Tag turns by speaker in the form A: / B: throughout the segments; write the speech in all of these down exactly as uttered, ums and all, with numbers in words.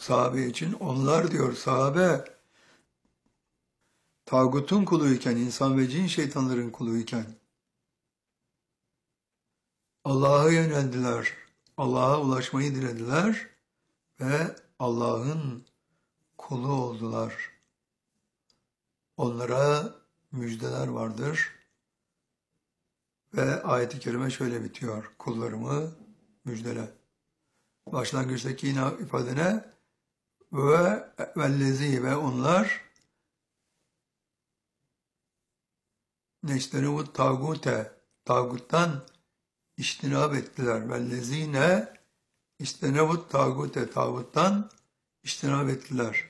A: sahabe için. Onlar diyor sahabe tağutun kuluyken, insan ve cin şeytanların kuluyken Allah'a yöneldiler. Allah'a ulaşmayı dilediler ve Allah'ın kulu oldular. Onlara müjdeler vardır. Ve ayet-i kerime şöyle bitiyor. Kullarımı müjdele. Başlangıçtaki yine ifadene ve vellezi ve onlar neştenevu tağute tağuttan iştinab ettiler. Vellezine iştenevu tağute tağuttan iştinab ettiler.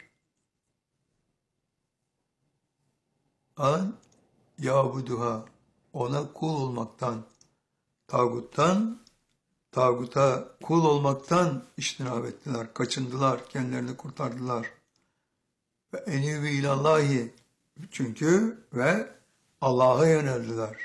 A: An yabuduha ona kul olmaktan, tağuttan, tağuta kul olmaktan iştinab ettiler, kaçındılar, kendilerini kurtardılar. Ve enîbü ilallahi çünkü ve Allah'a yöneldiler.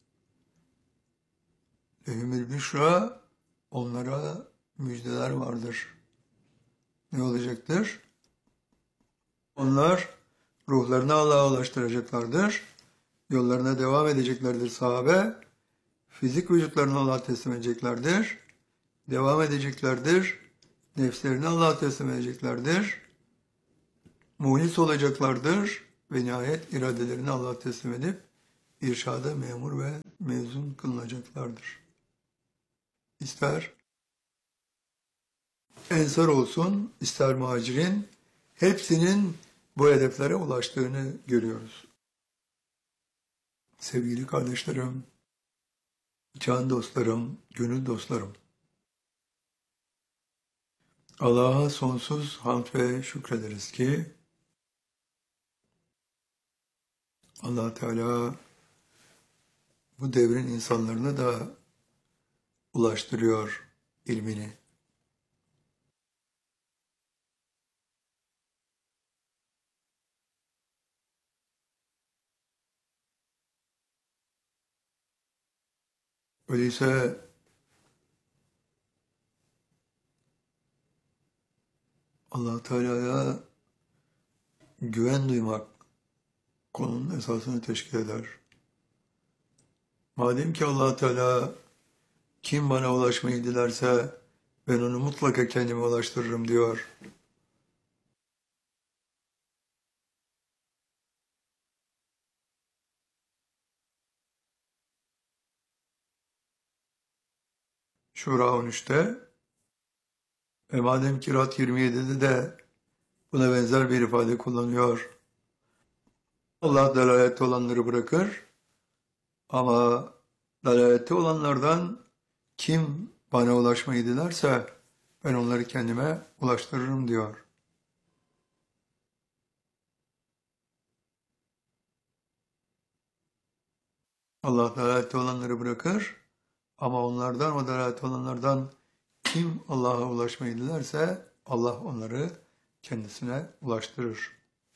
A: Lehumül büşra onlara müjdeler vardır. Ne olacaktır? Onlar ruhlarını Allah'a ulaştıracaklardır. Yollarına devam edeceklerdir sahabe. Fizik vücutlarını Allah'a teslim edeceklerdir. Devam edeceklerdir. Nefslerini Allah'a teslim edeceklerdir. Muhlis olacaklardır. Ve nihayet iradelerini Allah'a teslim edip irşada memur ve mezun kılınacaklardır. İster ensar olsun, ister muhacirin, hepsinin bu hedeflere ulaştığını görüyoruz. Sevgili kardeşlerim, can dostlarım, gönül dostlarım, Allah'a sonsuz hamd ve şükrederiz ki Allah Teala bu devrin insanlarına da ulaştırıyor ilmini. Öyleyse Allah Teala'ya güven duymak konunun esasını teşkil eder. Madem ki Allah Teala kim bana ulaşmayı dilerse ben onu mutlaka kendime ulaştırırım diyor. Şura on üçte ve madem ki Rad yirmi yedide de buna benzer bir ifade kullanıyor. Allah dalalette olanları bırakır ama dalalette olanlardan kim bana ulaşmayı dilerse ben onları kendime ulaştırırım diyor. Allah dalalette olanları bırakır ama onlardan, o dalalette olanlardan kim Allah'a ulaşmayı dilerse Allah onları kendisine ulaştırır.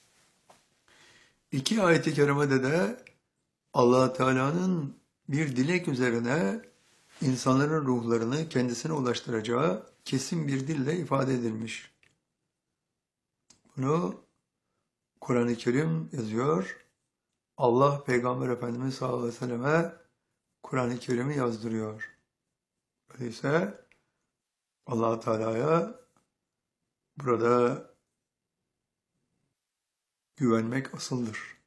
A: İki ayet-i kerimede de Allah Teala'nın bir dilek üzerine insanların ruhlarını kendisine ulaştıracağı kesin bir dille ifade edilmiş. Bunu Kur'an-ı Kerim yazıyor. Allah Peygamber Efendimiz sallallahu aleyhi ve selleme Kur'an-ı Kerim'i yazdırıyor. Öyleyse Allah Teala'ya burada güvenmek asıldır.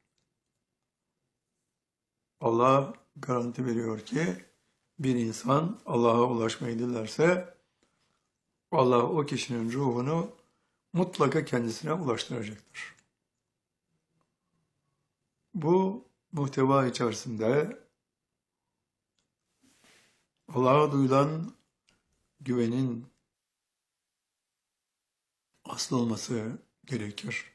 A: Allah garanti veriyor ki bir insan Allah'a ulaşmayı dilerse Allah o kişinin ruhunu mutlaka kendisine ulaştıracaktır. Bu muhteva içerisinde Allah'a duyulan güvenin asıl olması gerekir.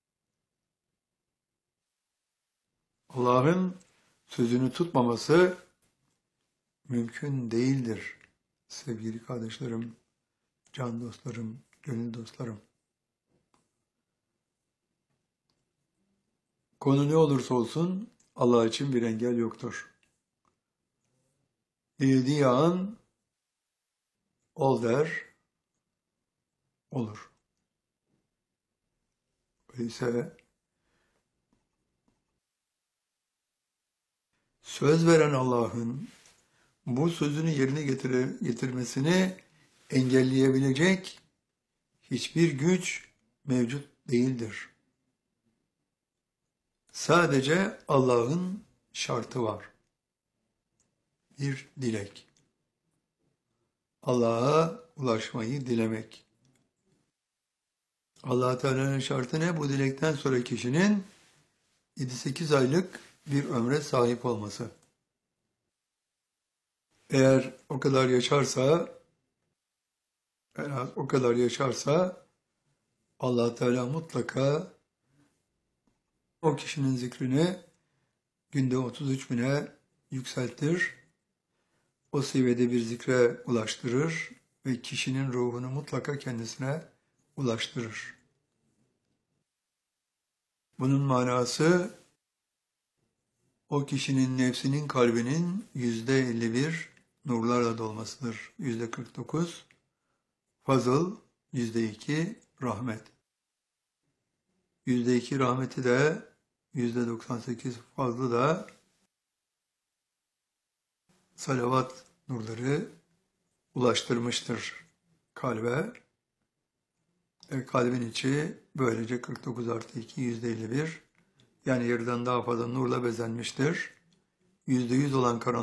A: Allah'ın sözünü tutmaması mümkün değildir. Sevgili kardeşlerim, can dostlarım, gönül dostlarım. Konu ne olursa olsun Allah için bir engel yoktur. Dilediği an ol der, olur. Öyleyse söz veren Allah'ın bu sözünü yerine getire, getirmesini engelleyebilecek hiçbir güç mevcut değildir. Sadece Allah'ın şartı var. Bir dilek. Allah'a ulaşmayı dilemek. Allah Teala'nın şartı ne? Bu dilekten sonra kişinin yedi sekiz aylık bir ömre sahip olması. Eğer o kadar yaşarsa, eğer o kadar yaşarsa Allah Teala mutlaka o kişinin zikrini günde otuz üç bine yükseltir. O seviyede bir zikre ulaştırır ve kişinin ruhunu mutlaka kendisine ulaştırır. Bunun manası o kişinin nefsinin kalbinin yüzde elli bir nurlarla dolmasıdır. Yüzde kırk dokuz fazıl, yüzde iki rahmet. Yüzde iki rahmeti de yüzde doksan sekiz fazlı da salavat nurları ulaştırmıştır kalbe. E, kalbin içi böylece kırk dokuz artı iki yüzde elli bir yani yarıdan daha fazla nurla bezenmiştir. Yüzde yüz olan karanlık